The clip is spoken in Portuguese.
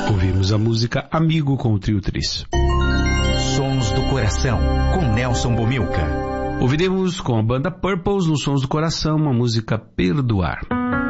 Ouvimos a música Amigo com o Trio Tris. Sons do Coração, com Nelson Bomilca. Ouviremos com a banda Purples nos Sons do Coração a música Perdoar.